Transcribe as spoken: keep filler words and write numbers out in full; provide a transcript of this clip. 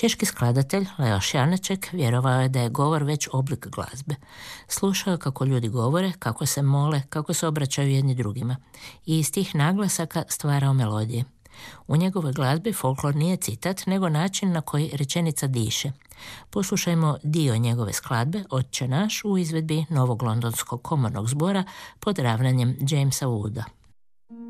Češki skladatelj Leoš Janeček vjerovao je da je govor već oblik glazbe. Slušao kako ljudi govore, kako se mole, kako se obraćaju jedni drugima i iz tih naglasaka stvarao melodije. U njegovoj glazbi folklor nije citat, nego način na koji rečenica diše. Poslušajmo dio njegove skladbe Otče naš u izvedbi Novog londonskog komornog zbora pod ravnanjem Jamesa Wooda.